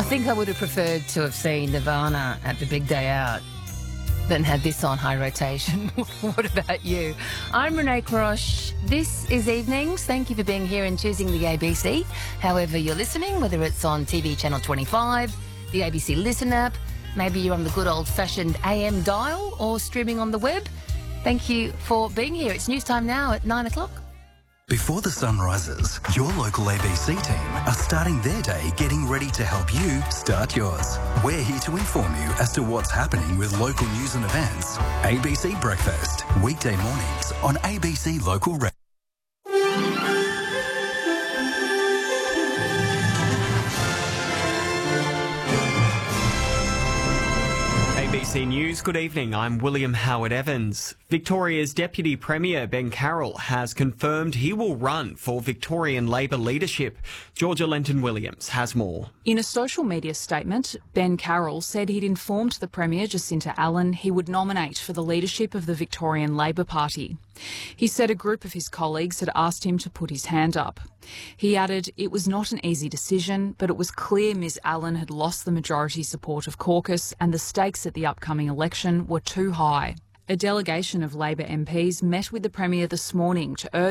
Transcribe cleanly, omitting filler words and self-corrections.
think I would have preferred to have seen Nirvana at the big day out than had this on high rotation. What about you? I'm Renee Crosh. This is Evenings. Thank you for being here and choosing the ABC. However you're listening, whether it's on TV channel 25, the ABC Listen app, maybe you're on the good old-fashioned AM dial or streaming on the web. Thank you for being here. It's news time now at 9 o'clock. Before the sun rises, your local ABC team are starting their day getting ready to help you start yours. We're here to inform you as to what's happening with local news and events. ABC Breakfast, weekday mornings on ABC Local Radio. ABC News, good evening. I'm William Howard Evans. Victoria's Deputy Premier Ben Carroll has confirmed he will run for Victorian Labor leadership. Georgia Lenton-Williams has more. In a social media statement, Ben Carroll said he'd informed the Premier, Jacinta Allan, he would nominate for the leadership of the Victorian Labor Party. He said a group of his colleagues had asked him to put his hand up. He added it was not an easy decision, but it was clear Ms Allan had lost the majority support of caucus and the stakes at the upcoming election were too high. A delegation of Labor MPs met with the Premier this morning to urge